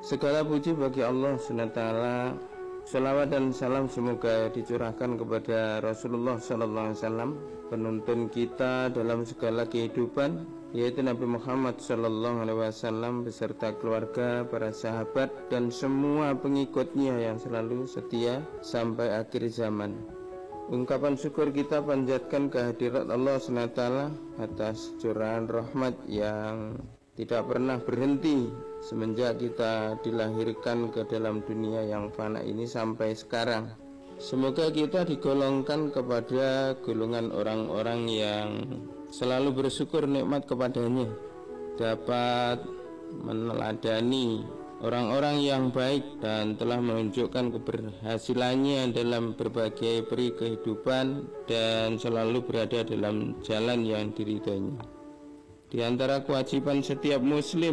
Segala puji bagi Allah SWT. Salawat dan salam semoga dicurahkan kepada Rasulullah SAW, penuntun kita dalam segala kehidupan, yaitu Nabi Muhammad SAW beserta keluarga, para sahabat, dan semua pengikutnya yang selalu setia sampai akhir zaman. Ungkapan syukur kita panjatkan kehadirat Allah SWT atas curahan rahmat yang tidak pernah berhenti semenjak kita dilahirkan ke dalam dunia yang fana ini sampai sekarang. Semoga kita digolongkan kepada golongan orang-orang yang selalu bersyukur nikmat kepadanya, dapat meneladani orang-orang yang baik dan telah menunjukkan keberhasilannya dalam berbagai peri kehidupan dan selalu berada dalam jalan yang diridhoinya. Di antara kewajiban setiap muslim